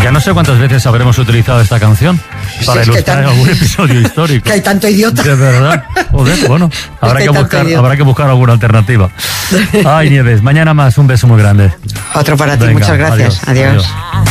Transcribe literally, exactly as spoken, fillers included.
Ya no sé cuántas veces habremos utilizado esta canción para sí, ilustrar tan... algún episodio histórico. Que hay tanto idiota. De verdad. Joder, bueno, habrá que, que buscar, habrá que buscar alguna alternativa. Ay, Nieves, mañana más. Un beso muy grande. Otro para ti. Venga, muchas gracias. Adiós. adiós. adiós.